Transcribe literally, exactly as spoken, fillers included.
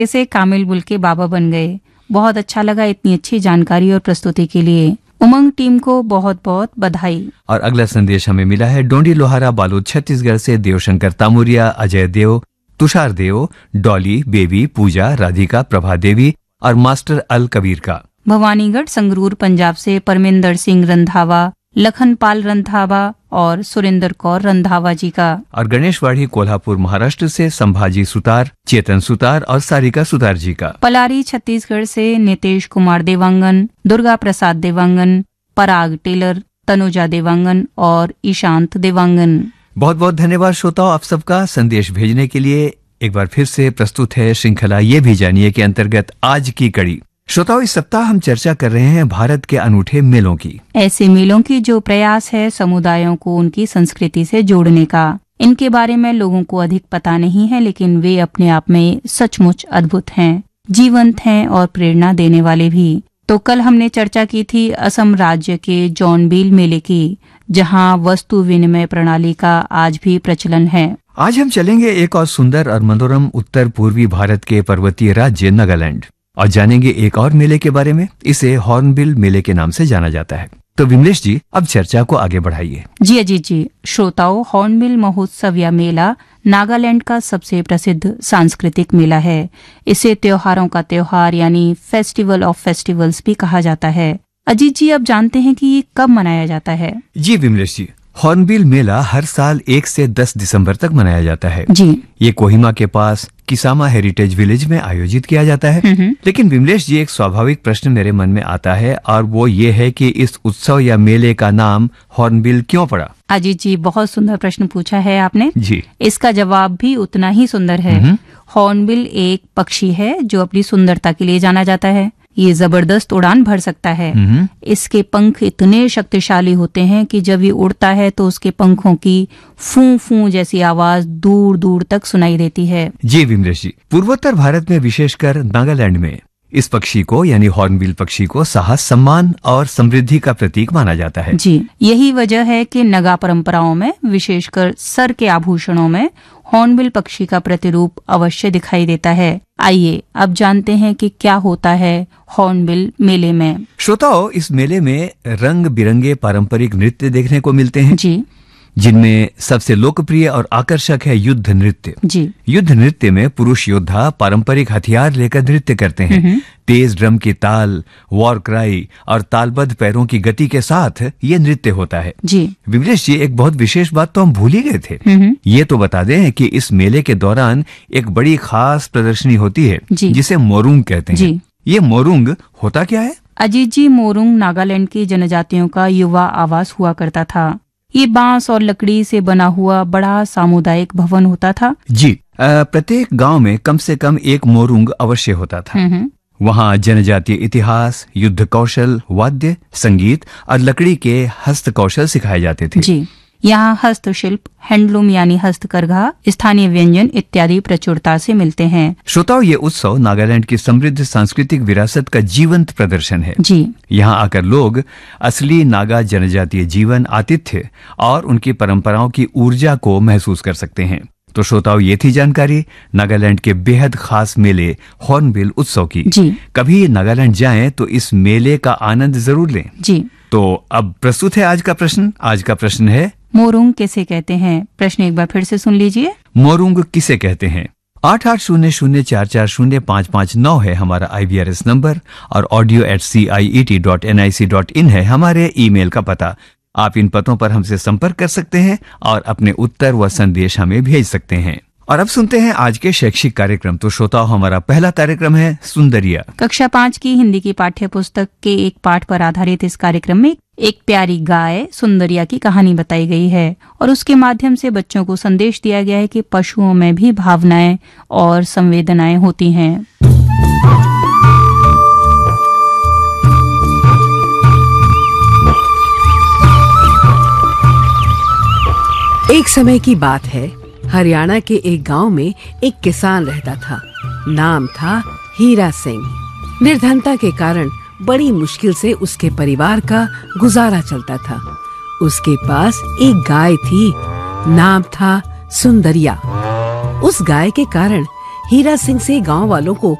से कामिल बुल के बाबा बन गए। बहुत अच्छा लगा इतनी अच्छी जानकारी और प्रस्तुति के लिए। उमंग टीम को बहुत बहुत बधाई। और अगला संदेश हमें मिला है डोंडी लोहारा बालोद छत्तीसगढ़ से देवशंकर तामुरिया, अजय देव, तुषार देव, डॉली, बेबी, पूजा, राधिका, प्रभा देवी और मास्टर अल कबीर का। भवानीगढ़ संगरूर पंजाब से परमिंदर सिंह रंधावा, लखनपाल रंधावा और सुरेंद्र कौर रंधावा जी का। और गणेशवाड़ी कोल्हापुर महाराष्ट्र से संभाजी सुतार, चेतन सुतार और सारिका सुतार जी का। पलारी छत्तीसगढ़ से नितेश कुमार देवांगन, दुर्गा प्रसाद देवांगन, पराग टेलर, तनुजा देवांगन और ईशांत देवांगन। बहुत बहुत धन्यवाद श्रोताओं आप सबका संदेश भेजने के लिए। एक बार फिर से प्रस्तुत है श्रृंखला ये भी जानिए के अंतर्गत आज की कड़ी। श्रोताओं इस सप्ताह हम चर्चा कर रहे हैं भारत के अनूठे मेलों की। ऐसे मेलों की जो प्रयास है समुदायों को उनकी संस्कृति से जोड़ने का। इनके बारे में लोगों को अधिक पता नहीं है, लेकिन वे अपने आप में सचमुच अद्भुत हैं, जीवंत हैं और प्रेरणा देने वाले भी। तो कल हमने चर्चा की थी असम राज्य के जॉनबिल मेले की, जहां वस्तु विनिमय प्रणाली का आज भी प्रचलन है। आज हम चलेंगे एक और सुंदर और मनोरम उत्तर पूर्वी भारत के पर्वतीय राज्य नागालैंड और जानेंगे एक और मेले के बारे में। इसे हॉर्नबिल मेले के नाम से जाना जाता है। तो विमलेश जी अब चर्चा को आगे बढ़ाइए। जी अजीत जी। श्रोताओं, हॉर्नबिल महोत्सव या मेला नागालैंड का सबसे प्रसिद्ध सांस्कृतिक मेला है। इसे त्योहारों का त्योहार यानी फेस्टिवल ऑफ फेस्टिवल्स भी कहा जाता है। अजीत जी अब जानते हैं कि ये कब मनाया जाता है? जी विमलेश जी, हॉर्नबिल मेला हर साल एक से दस दिसंबर तक मनाया जाता है। जी। ये कोहिमा के पास किसामा हेरिटेज विलेज में आयोजित किया जाता है। लेकिन विमलेश जी एक स्वाभाविक प्रश्न मेरे मन में आता है और वो ये है कि इस उत्सव या मेले का नाम हॉर्नबिल क्यों पड़ा? अजीत जी बहुत सुंदर प्रश्न पूछा है आपने। जी। इसका जवाब भी उतना ही सुंदर है। हॉर्नबिल एक पक्षी है जो अपनी सुंदरता के लिए जाना जाता है। ये जबरदस्त उड़ान भर सकता है। इसके पंख इतने शक्तिशाली होते हैं कि जब ये उड़ता है तो उसके पंखों की फू फू जैसी आवाज दूर दूर तक सुनाई देती है। जी विमलेश जी, पूर्वोत्तर भारत में विशेषकर नागालैंड में इस पक्षी को यानी हॉर्नबिल पक्षी को साहस, सम्मान और समृद्धि का प्रतीक माना जाता है। जी, यही वजह है कि नगा परंपराओं में विशेषकर सर के आभूषणों में हॉर्नबिल पक्षी का प्रतिरूप अवश्य दिखाई देता है। आइए अब जानते हैं कि क्या होता है हॉर्नबिल मेले में। श्रोताओं, इस मेले में रंग बिरंगे पारंपरिक नृत्य देखने को मिलते हैं। जी। जिनमें सबसे लोकप्रिय और आकर्षक है युद्ध नृत्य। जी। युद्ध नृत्य में पुरुष योद्धा पारंपरिक हथियार लेकर नृत्य करते हैं। तेज ड्रम की ताल, वॉर क्राई और तालबद्ध पैरों की गति के साथ ये नृत्य होता है। जी। विमलेश जी एक बहुत विशेष बात तो हम भूल ही गए थे। ये तो बता दें कि इस मेले के दौरान एक बड़ी खास प्रदर्शनी होती है जिसे मोरुंग कहते हैं। जी। ये मोरुंग होता क्या है? अजीत जी, मोरुंग नागालैंड की जनजातियों का युवा आवास हुआ करता था। ये बांस और लकड़ी से बना हुआ बड़ा सामुदायिक भवन होता था। जी। प्रत्येक गांव में कम से कम एक मोरुंग अवश्य होता था। वहाँ जनजातीय इतिहास, युद्ध कौशल, वाद्य, संगीत और लकड़ी के हस्त कौशल सिखाए जाते थे। जी। यहाँ हस्तशिल्प, हैंडलूम यानी हस्तकरघा, स्थानीय व्यंजन इत्यादि प्रचुरता से मिलते हैं। श्रोताओं, ये उत्सव नागालैंड की समृद्ध सांस्कृतिक विरासत का जीवंत प्रदर्शन है। जी। यहाँ आकर लोग असली नागा जनजातीय जीवन, आतिथ्य और उनकी परंपराओं की ऊर्जा को महसूस कर सकते हैं। तो श्रोताओं, ये थी जानकारी नागालैंड के बेहद खास मेले हॉर्नबिल उत्सव की। जी। कभी नागालैंड जाएं तो इस मेले का आनंद जरूर लें। जी। तो अब प्रस्तुत है आज का प्रश्न। आज का प्रश्न है मोरुंग किसे कहते हैं? प्रश्न एक बार फिर से सुन लीजिए। मोरुंग किसे कहते हैं? आठ आठ शून्य शून्य चार चार शून्य पाँच पाँच नौ है हमारा आई वी आर एस नंबर और audio eight C I E T dot N I C dot in है हमारे ईमेल का पता। आप इन पतों पर हमसे संपर्क कर सकते हैं और अपने उत्तर व संदेश हमें भेज सकते हैं। और अब सुनते हैं आज के शैक्षिक कार्यक्रम। तो श्रोताओं, हमारा पहला कार्यक्रम है सुंदरिया। कक्षा पाँच की हिंदी की पाठ्य पुस्तक के एक पाठ पर आधारित इस कार्यक्रम में एक प्यारी गाय सुंदरिया की कहानी बताई गई है और उसके माध्यम से बच्चों को संदेश दिया गया है कि पशुओं में भी भावनाएं और संवेदनाएं होती हैं। एक समय की बात है, हरियाणा के एक गांव में एक किसान रहता था। नाम था हीरा सिंह। निर्धनता के कारण बड़ी मुश्किल से उसके परिवार का गुजारा चलता था। उसके पास एक गाय थी, नाम था सुंदरिया। उस गाय के कारण हीरा सिंह से गांव वालों को